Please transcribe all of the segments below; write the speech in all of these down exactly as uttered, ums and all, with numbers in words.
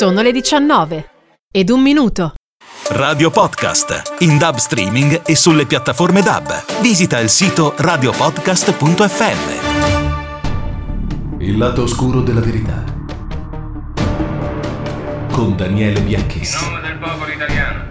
Sono le diciannove ed un minuto. Radio Podcast, in D A B streaming e sulle piattaforme D A B. Visita il sito radio podcast punto effe emme. Il lato oscuro della verità. Con Daniele Bianchessi. In nome del popolo italiano,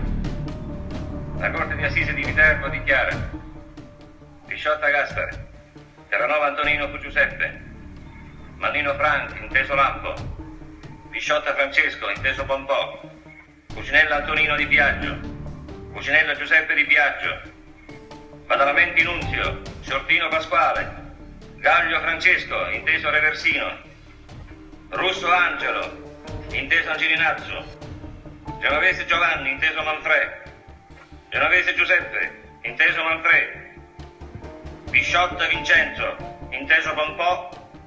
la Corte di Assise di Viterbo dichiara: Pisciotta Gaspare, Terranova Antonino fu Giuseppe, Mannino Frank, inteso Lampo, Pisciotta Francesco, inteso Pompò, Cucinella Antonino di Biagio, Cucinella Giuseppe di Biagio, Badalamenti Nunzio, Ciortino Pasquale, Gaglio Francesco, inteso Reversino, Russo Angelo, inteso Angilinazzo, Genovese Giovanni, inteso Manfrè, Genovese Giuseppe, inteso Manfrè, Pisciotta Vincenzo, inteso Pompò,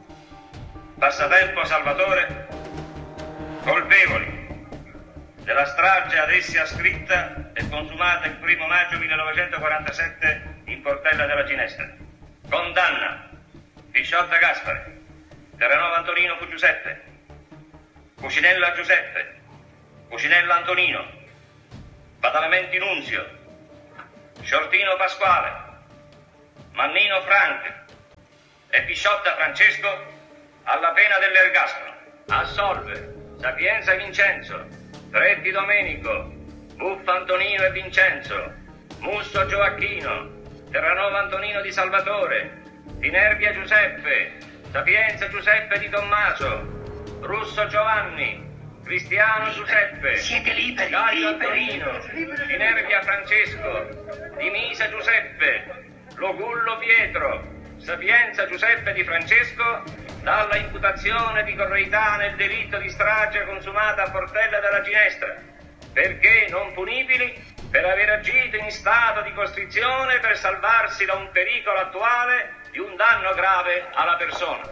Passatempo Salvatore, colpevoli della strage ad essi ascritta e consumata il primo maggio millenovecentoquarantasette in Portella della Ginestra. Condanna: Pisciotta Gaspare, Terranova Antonino fu Giuseppe, Cucinella Giuseppe, Cucinella Antonino, Badalamenti Nunzio, Ciortino Pasquale, Mannino Frank e Pisciotta Francesco alla pena dell'ergastolo. Assolve Sapienza Vincenzo, Tretti Domenico, Buffa Antonino e Vincenzo, Musso Gioacchino, Terranova Antonino di Salvatore, Tinerbia Giuseppe, Sapienza Giuseppe di Tommaso, Russo Giovanni, Cristiano Giuseppe, siete liberi, Gaglio liberi, Antonino, liberi. Tinerbia Francesco, Dimisa Giuseppe, Logullo Pietro, Sapienza Giuseppe di Francesco, dalla imputazione di correità nel delitto di strage consumata a Portella della Ginestra, perché non punibili per aver agito in stato di costrizione per salvarsi da un pericolo attuale di un danno grave alla persona.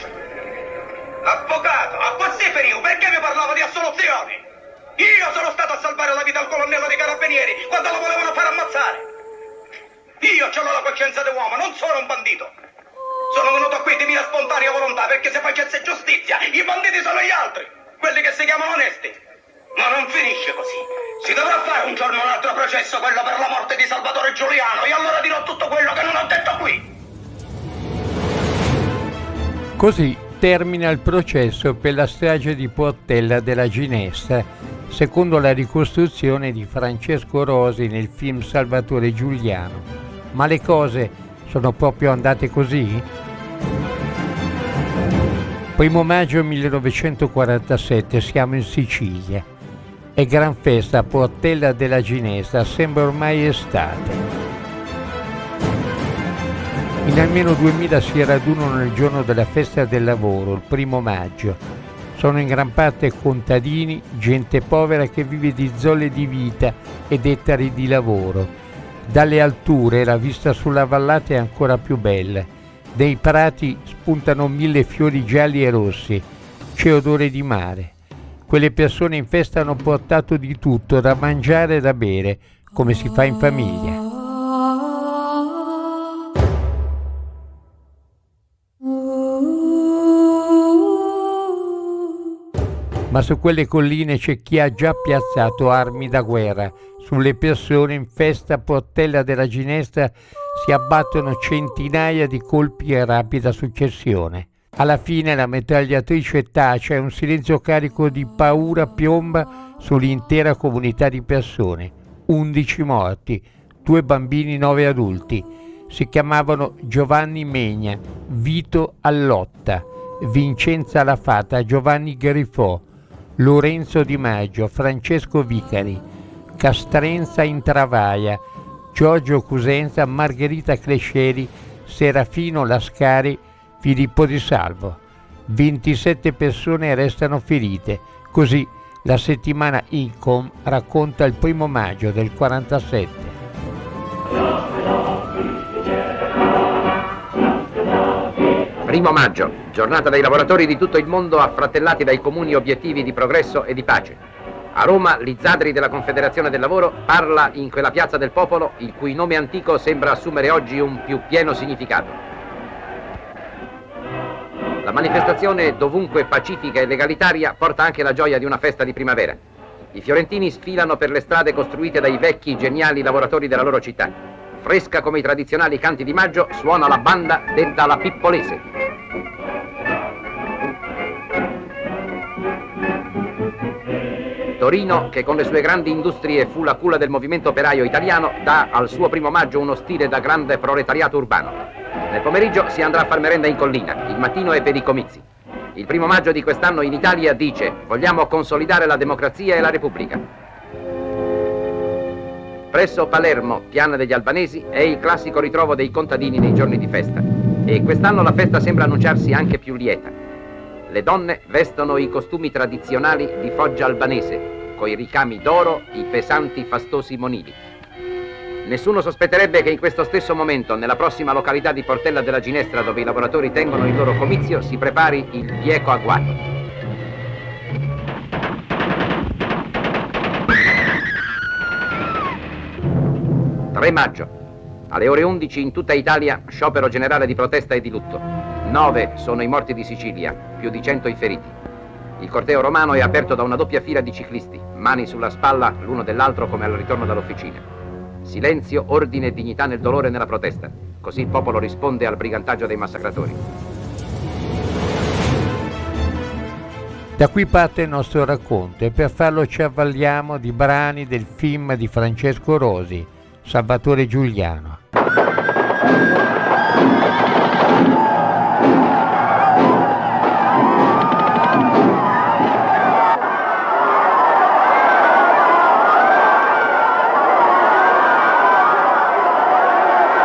Avvocato, a questi periodi perché mi parlava di assoluzioni? Io sono stato a salvare la vita al colonnello dei carabinieri quando lo volevano far ammazzare. Io ho la coscienza di uomo, non sono un bandito. Sono venuto qui di mia spontanea volontà perché se facesse giustizia i banditi sono gli altri, quelli che si chiamano onesti. Ma non finisce così. Si dovrà fare un giorno un altro processo, quello per la morte di Salvatore Giuliano, e allora dirò tutto quello che non ho detto qui. Così termina il processo per la strage di Portella della Ginestra, secondo la ricostruzione di Francesco Rosi nel film Salvatore Giuliano. Ma le cose sono proprio andate così? Primo maggio millenovecentoquarantasette, siamo in Sicilia. È gran festa a Portella della Ginestra, sembra ormai estate. In almeno duemila si radunano nel giorno della festa del lavoro, il primo maggio. Sono in gran parte contadini, gente povera che vive di zolle di vita ed ettari di lavoro. Dalle alture la vista sulla vallata è ancora più bella. Dei prati spuntano mille fiori gialli e rossi. C'è odore di mare. Quelle persone in festa hanno portato di tutto, da mangiare e da bere, come si fa in famiglia. Ma su quelle colline c'è chi ha già piazzato armi da guerra. Sulle persone in festa a Portella della Ginestra si abbattono centinaia di colpi in rapida successione. Alla fine la mitragliatrice tace e un silenzio carico di paura piomba sull'intera comunità di persone. Undici morti, due bambini, nove adulti. Si chiamavano Giovanni Megna, Vito Allotta, Vincenza La Fata, Giovanni Grifò, Lorenzo Di Maggio, Francesco Vicari, Castrenza Intravaia, Giorgio Cusenza, Margherita Cresceri, Serafino Lascari, Filippo Di Salvo. ventisette persone restano ferite. Così la settimana Incom racconta il primo maggio del quarantasette. Primo maggio, giornata dei lavoratori di tutto il mondo affratellati dai comuni obiettivi di progresso e di pace. A Roma, Lizzadri della Confederazione del Lavoro parla in quella piazza del popolo il cui nome antico sembra assumere oggi un più pieno significato. La manifestazione, dovunque pacifica e legalitaria, porta anche la gioia di una festa di primavera. I fiorentini sfilano per le strade costruite dai vecchi, geniali lavoratori della loro città. Fresca come i tradizionali canti di maggio, suona la banda detta la Pippolese. Torino, che con le sue grandi industrie fu la culla del movimento operaio italiano, dà al suo primo maggio uno stile da grande proletariato urbano. Nel pomeriggio si andrà a far merenda in collina, il mattino è per i comizi. Il primo maggio di quest'anno in Italia dice: vogliamo consolidare la democrazia e la Repubblica. Presso Palermo, Piana degli Albanesi, è il classico ritrovo dei contadini nei giorni di festa. E quest'anno la festa sembra annunciarsi anche più lieta. Le donne vestono i costumi tradizionali di Foggia albanese, coi ricami d'oro, i pesanti fastosi monili. Nessuno sospetterebbe che in questo stesso momento, nella prossima località di Portella della Ginestra, dove i lavoratori tengono il loro comizio, si prepari il bieco agguato. tre maggio. Alle ore undici in tutta Italia, sciopero generale di protesta e di lutto. Nove sono i morti di Sicilia, più di cento i feriti. Il corteo romano è aperto da una doppia fila di ciclisti, mani sulla spalla l'uno dell'altro come al ritorno dall'officina. Silenzio, ordine e dignità nel dolore e nella protesta. Così il popolo risponde al brigantaggio dei massacratori. Da qui parte il nostro racconto e per farlo ci avvaliamo di brani del film di Francesco Rosi, Salvatore Giuliano.